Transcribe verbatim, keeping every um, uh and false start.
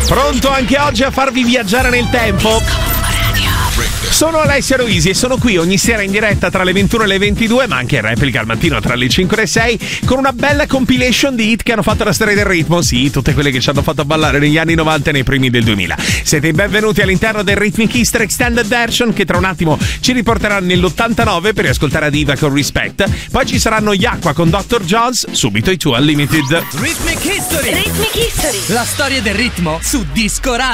Pronto anche oggi a farvi viaggiare nel tempo? Sono Alessia Ruisi e sono qui ogni sera in diretta tra le ventuno e le ventidue, ma anche in replica al mattino tra le cinque e le sei, con una bella compilation di hit che hanno fatto la storia del ritmo. Sì, tutte quelle che ci hanno fatto ballare negli anni novanta e nei primi del duemila. Siete benvenuti all'interno del Rhythmic History Extended Version, che tra un attimo ci riporterà nell'ottantanove per riascoltare a Diva con Respect. Poi ci saranno gli Aqua con doctor Jones, subito i Two Unlimited. Rhythmic History! Rhythmic History! La storia del ritmo su Disco Radio.